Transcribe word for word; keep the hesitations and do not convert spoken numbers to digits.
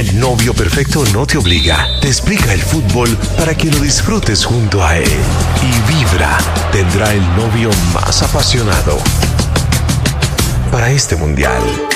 El novio perfecto no te obliga, te explica el fútbol para que lo disfrutes junto a él. Y Vibra tendrá el novio más apasionado para este mundial.